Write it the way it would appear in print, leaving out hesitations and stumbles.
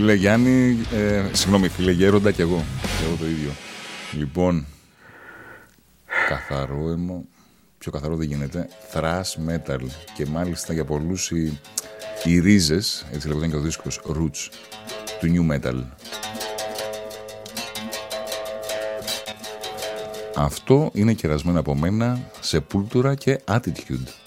Φίλε Γιάννη, συγγνώμη, φίλε Γέροντα, και εγώ το ίδιο. Λοιπόν, καθαρό έμο, πιο καθαρό δεν γίνεται, thrash metal, και μάλιστα για πολλούς οι ρίζες, έτσι λέγονταν και ο δίσκος Roots του new metal. Αυτό είναι κερασμένο από μένα, Sepultura και Attitude.